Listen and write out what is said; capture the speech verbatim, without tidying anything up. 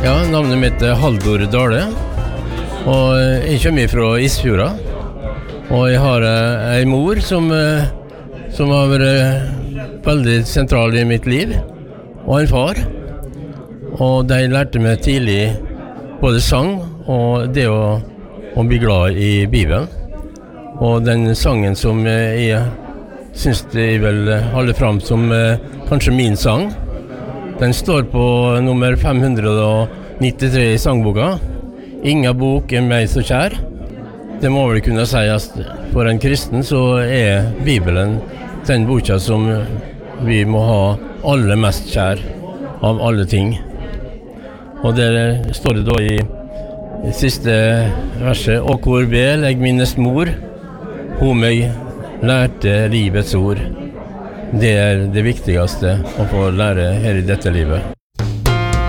Ja, navnet mitt er Haldor Dale, og jeg kommer fra Isfjorda. Og jeg har en mor som, som har vært veldig sentral i mitt liv, og en far. Og de lærte meg tidlig både sang og det å, å bli glad i Bibelen. Og den sangen som jeg synes jeg vil holde fram som kanskje min sang, den står på nummer fem hundre nittitre i sangboka. Inga bok er meg så kjær. Det må vel kunne sies for en kristen så er Bibelen den boka som vi må ha aller mest kjær av alle ting. Og der står det da i, i siste verset: «Og hvor vel jeg minnes mor, hun meg lærte livets ord». Det er det viktigste å få lære her i dette livet.